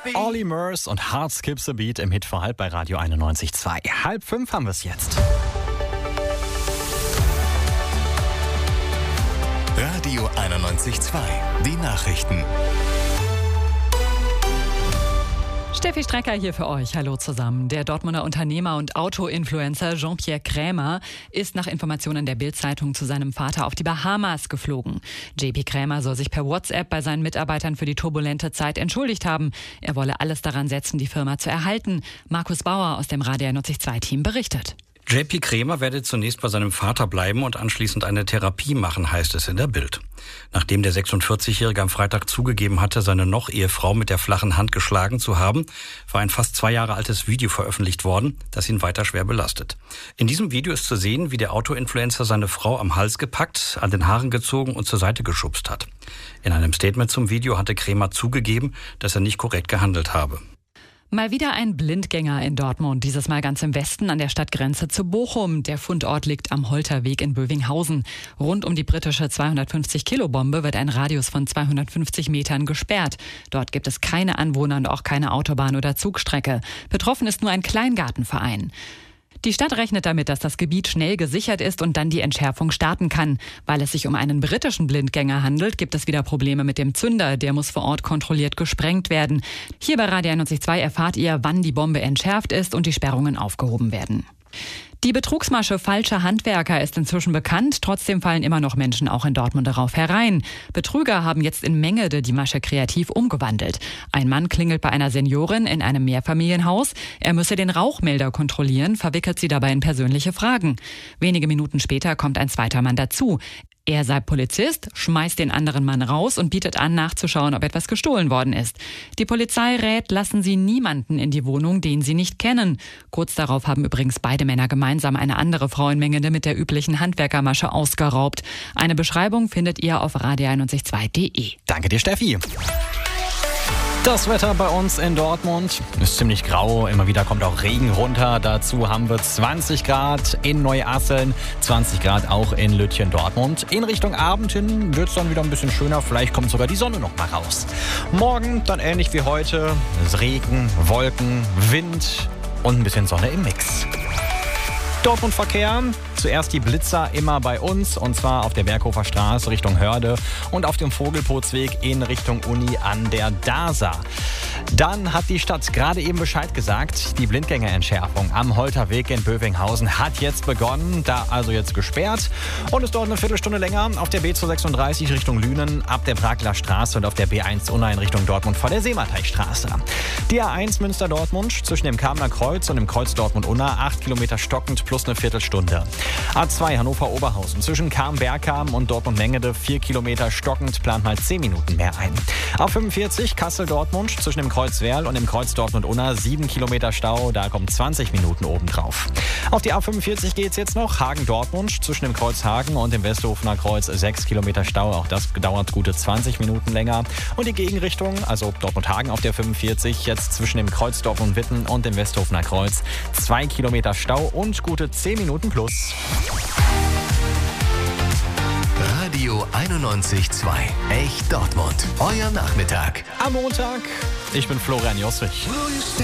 Olly Murs und Heart Skips a Beat im Hit für halb bei Radio 91.2. 4:30 haben wir es jetzt. Radio 91.2. Die Nachrichten. Steffi Strecker hier für euch. Hallo zusammen. Der Dortmunder Unternehmer und Auto-Influencer Jean-Pierre Krämer ist nach Informationen der Bild-Zeitung zu seinem Vater auf die Bahamas geflogen. JP Krämer soll sich per WhatsApp bei seinen Mitarbeitern für die turbulente Zeit entschuldigt haben. Er wolle alles daran setzen, die Firma zu erhalten. Markus Bauer aus dem Radio 91.2-Team berichtet. JP Krämer werde zunächst bei seinem Vater bleiben und anschließend eine Therapie machen, heißt es in der Bild. Nachdem der 46-Jährige am Freitag zugegeben hatte, seine Noch-Ehefrau mit der flachen Hand geschlagen zu haben, war ein fast 2 Jahre altes Video veröffentlicht worden, das ihn weiter schwer belastet. In diesem Video ist zu sehen, wie der Auto-Influencer seine Frau am Hals gepackt, an den Haaren gezogen und zur Seite geschubst hat. In einem Statement zum Video hatte Krämer zugegeben, dass er nicht korrekt gehandelt habe. Mal wieder ein Blindgänger in Dortmund, dieses Mal ganz im Westen an der Stadtgrenze zu Bochum. Der Fundort liegt am Holterweg in Bövinghausen. Rund um die britische 250-Kilo-Bombe wird ein Radius von 250 Metern gesperrt. Dort gibt es keine Anwohner und auch keine Autobahn oder Zugstrecke. Betroffen ist nur ein Kleingartenverein. Die Stadt rechnet damit, dass das Gebiet schnell gesichert ist und dann die Entschärfung starten kann. Weil es sich um einen britischen Blindgänger handelt, gibt es wieder Probleme mit dem Zünder. Der muss vor Ort kontrolliert gesprengt werden. Hier bei Radio 91.2 erfahrt ihr, wann die Bombe entschärft ist und die Sperrungen aufgehoben werden. Die Betrugsmasche falscher Handwerker ist inzwischen bekannt. Trotzdem fallen immer noch Menschen auch in Dortmund darauf herein. Betrüger haben jetzt in Mengede die Masche kreativ umgewandelt. Ein Mann klingelt bei einer Seniorin in einem Mehrfamilienhaus. Er müsse den Rauchmelder kontrollieren, verwickelt sie dabei in persönliche Fragen. Wenige Minuten später kommt ein zweiter Mann dazu. Er sei Polizist, schmeißt den anderen Mann raus und bietet an, nachzuschauen, ob etwas gestohlen worden ist. Die Polizei rät, lassen Sie niemanden in die Wohnung, den Sie nicht kennen. Kurz darauf haben übrigens beide Männer gemeinsam eine andere Frau in Mengede mit der üblichen Handwerkermasche ausgeraubt. Eine Beschreibung findet ihr auf radio912.de. Danke dir, Steffi. Das Wetter bei uns in Dortmund ist ziemlich grau. Immer wieder kommt auch Regen runter. Dazu haben wir 20 Grad in Neuasseln, 20 Grad auch in Lütchen-Dortmund. In Richtung Abend hin wird es dann wieder ein bisschen schöner. Vielleicht kommt sogar die Sonne noch mal raus. Morgen dann ähnlich wie heute. Regen, Wolken, Wind und ein bisschen Sonne im Mix. Dortmund-Verkehr. Zuerst die Blitzer immer bei uns, und zwar auf der Berghofer Straße Richtung Hörde und auf dem Vogelpotsweg in Richtung Uni an der DASA. Dann hat die Stadt gerade eben Bescheid gesagt, die Blindgängerentschärfung am Holterweg in Bövinghausen hat jetzt begonnen, da also jetzt gesperrt und es dauert eine Viertelstunde länger auf der B236 Richtung Lünen, ab der Bragler Straße und auf der B1 Unna in Richtung Dortmund vor der Seemateichstraße. Die A1 Münster-Dortmund zwischen dem Kamener Kreuz und dem Kreuz Dortmund-Unna 8 Kilometer stockend plus eine Viertelstunde. A2 Hannover-Oberhausen zwischen Bergkamen und Dortmund-Mengede 4 Kilometer stockend, plant mal 10 Minuten mehr ein. A45 Kassel-Dortmund zwischen dem Kreuz Werl und dem Kreuz Dortmund-Unna 7 Kilometer Stau, da kommen 20 Minuten obendrauf. Auf die A45 geht's jetzt noch, Hagen-Dortmund zwischen dem Kreuz Hagen und dem Westhofener Kreuz 6 Kilometer Stau, auch das dauert gute 20 Minuten länger. Und die Gegenrichtung, also Dortmund-Hagen auf der 45, jetzt zwischen dem Kreuz Dortmund-Witten und dem Westhofener Kreuz 2 Kilometer Stau und gute 10 Minuten plus. Radio 91.2. Echt Dortmund. Euer Nachmittag. Am Montag. Ich bin Florian Jossich.